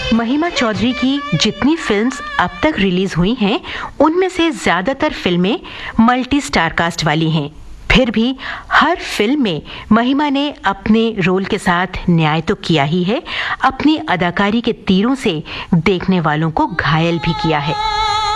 महिमा चौधरी की जितनी फिल्म्स अब तक रिलीज हुई हैं, उनमें से ज्यादातर फिल्में मल्टी स्टार कास्ट वाली हैं। फिर भी हर फिल्म में महिमा ने अपने रोल के साथ न्याय तो किया ही है, अपनी अदाकारी के तीरों से देखने वालों को घायल भी किया है।